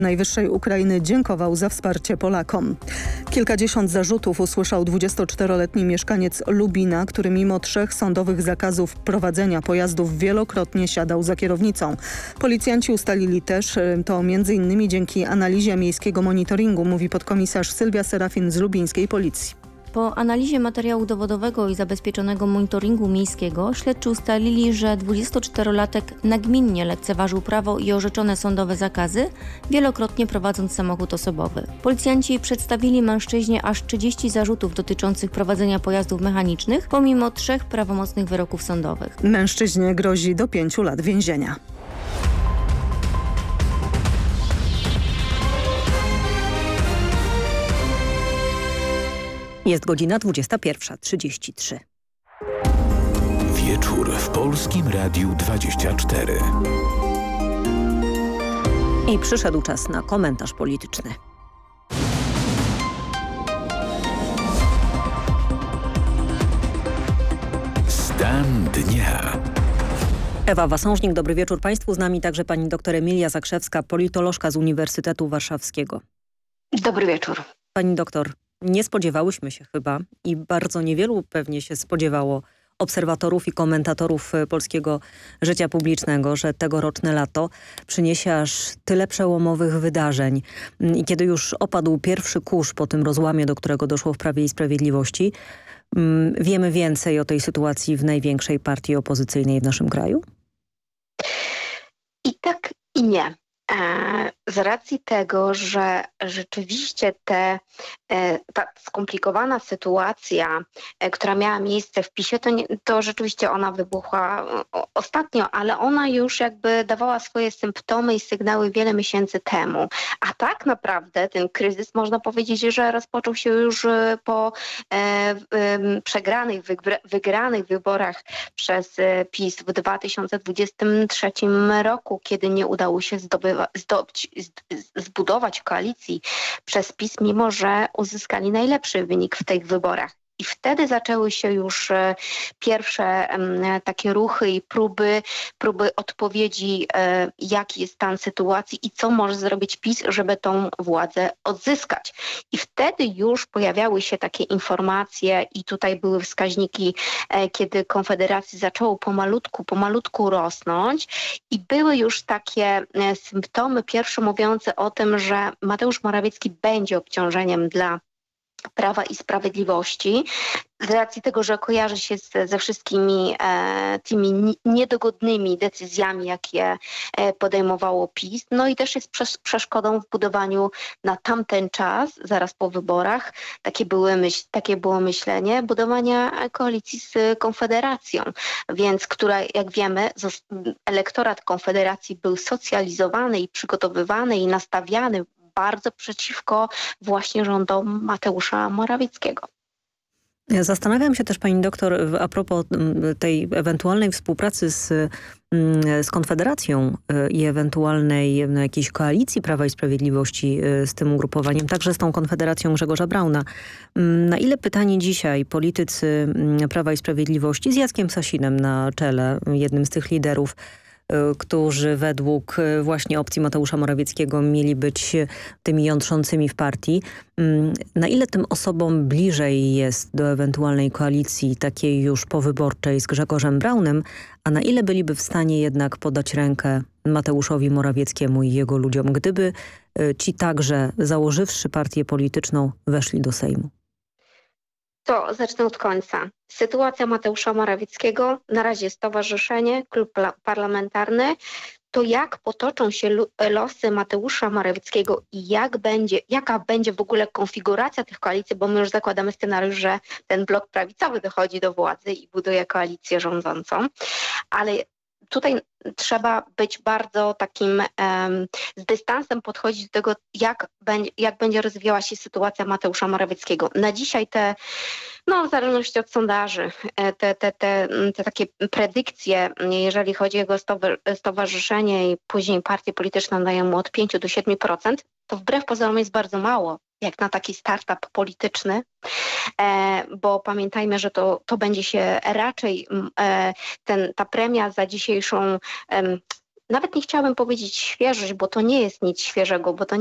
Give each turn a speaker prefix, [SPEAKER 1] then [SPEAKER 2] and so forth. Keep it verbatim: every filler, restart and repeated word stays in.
[SPEAKER 1] Najwyższej Ukrainy dziękował za wsparcie Polakom. Kilkadziesiąt zarzutów usłyszał dwudziestoczteroletni mieszkaniec Lubina, który mimo trzech sądowych zakazów prowadzenia pojazdów wielokrotnie siadał za kierownicą. Policjanci ustalili też to między innymi dzięki analizie miejskiego monitoringu, mówi podkomisarz Sylwia Serafin z lubińskiej policji.
[SPEAKER 2] Po analizie materiału dowodowego i zabezpieczonego monitoringu miejskiego śledczy ustalili, że dwudziestoczterolatek nagminnie lekceważył prawo i orzeczone sądowe zakazy, wielokrotnie prowadząc samochód osobowy. Policjanci przedstawili mężczyźnie aż trzydzieści zarzutów dotyczących prowadzenia pojazdów mechanicznych, pomimo trzech prawomocnych wyroków sądowych.
[SPEAKER 1] Mężczyźnie grozi do pięciu lat więzienia.
[SPEAKER 3] Jest godzina dwudziesta pierwsza trzydzieści trzy.
[SPEAKER 4] Wieczór w Polskim Radiu dwadzieścia cztery.
[SPEAKER 3] I przyszedł czas na komentarz polityczny.
[SPEAKER 4] Stan dnia.
[SPEAKER 3] Ewa Wasążnik, dobry wieczór Państwu. Z nami także pani dr Emilia Zakrzewska, politolożka z Uniwersytetu Warszawskiego.
[SPEAKER 5] Dobry wieczór.
[SPEAKER 3] Pani doktor, nie spodziewałyśmy się chyba i bardzo niewielu pewnie się spodziewało obserwatorów i komentatorów polskiego życia publicznego, że tegoroczne lato przyniesie aż tyle przełomowych wydarzeń. I kiedy już opadł pierwszy kurz po tym rozłamie, do którego doszło w Prawie i Sprawiedliwości, wiemy więcej o tej sytuacji w największej partii opozycyjnej w naszym kraju?
[SPEAKER 5] I tak, i nie. Z racji tego, że rzeczywiście te, ta skomplikowana sytuacja, która miała miejsce w PiSie, to, nie, to rzeczywiście ona wybuchła ostatnio, ale ona już jakby dawała swoje symptomy i sygnały wiele miesięcy temu. A tak naprawdę ten kryzys, można powiedzieć, że rozpoczął się już po e, e, przegranych, wygranych wyborach przez PiS w dwa tysiące dwudziestym trzecim roku, kiedy nie udało się zdobywać Zdobyć, zbudować koalicji przez PiS, mimo że uzyskali najlepszy wynik w tych wyborach. I wtedy zaczęły się już pierwsze takie ruchy i próby, próby odpowiedzi, jaki jest stan sytuacji i co może zrobić PiS, żeby tą władzę odzyskać. I wtedy już pojawiały się takie informacje i tutaj były wskaźniki, kiedy Konfederacji zaczęło pomalutku, pomalutku rosnąć i były już takie symptomy pierwsze mówiące o tym, że Mateusz Morawiecki będzie obciążeniem dla Prawa i Sprawiedliwości, z racji tego, że kojarzy się z, ze wszystkimi e, tymi niedogodnymi decyzjami, jakie e, podejmowało PiS. No i też jest przesz- przeszkodą w budowaniu na tamten czas, zaraz po wyborach, takie, były myśl, takie było myślenie, budowania koalicji z Konfederacją, więc która, jak wiemy, zos- elektorat Konfederacji był socjalizowany i przygotowywany i nastawiany bardzo przeciwko właśnie rządom Mateusza Morawieckiego.
[SPEAKER 3] Zastanawiam się też, pani doktor, a propos tej ewentualnej współpracy z, z Konfederacją i ewentualnej no, jakiejś koalicji Prawa i Sprawiedliwości z tym ugrupowaniem, także z tą Konfederacją Grzegorza Brauna. Na ile pytanie dzisiaj politycy Prawa i Sprawiedliwości z Jackiem Sasinem na czele, jednym z tych liderów, którzy według właśnie opcji Mateusza Morawieckiego mieli być tymi jątrzącymi w partii. Na ile tym osobom bliżej jest do ewentualnej koalicji takiej już powyborczej z Grzegorzem Braunem, a na ile byliby w stanie jednak podać rękę Mateuszowi Morawieckiemu i jego ludziom, gdyby ci także, założywszy partię polityczną, weszli do Sejmu?
[SPEAKER 5] To zacznę od końca. Sytuacja Mateusza Morawieckiego, na razie stowarzyszenie, klub parlamentarny, to jak potoczą się losy Mateusza Morawieckiego i jak będzie, jaka będzie w ogóle konfiguracja tych koalicji, bo my już zakładamy scenariusz, że ten blok prawicowy dochodzi do władzy i buduje koalicję rządzącą, ale tutaj trzeba być bardzo takim um, z dystansem podchodzić do tego, jak będzie, jak będzie rozwijała się sytuacja Mateusza Morawieckiego. Na dzisiaj te, no w zależności od sondaży, te, te, te, te takie predykcje, jeżeli chodzi o jego stowarzyszenie i później partię polityczną dają mu od pięć do siedmiu procent, to wbrew pozorom jest bardzo mało, jak na taki startup polityczny, e, bo pamiętajmy, że to, to będzie się raczej e, ten, ta premia za dzisiejszą e, nawet nie chciałabym powiedzieć świeżość, bo to nie jest nic świeżego, bo to